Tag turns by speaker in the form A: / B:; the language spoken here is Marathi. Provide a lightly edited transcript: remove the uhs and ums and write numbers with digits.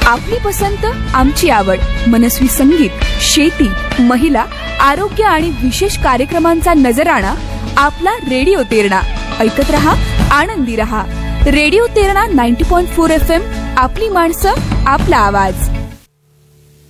A: आपली पसंत आमची आवड. मनस्वी संगीत, शेती, महिला, आरोग्य आणि विशेष कार्यक्रमांचा नजराणा आपला रेडिओ तेरणा. ऐकत रहा, आनंदी रहा. Radio Terna 90.4 FM. आपली माणसं, आपला आवाज.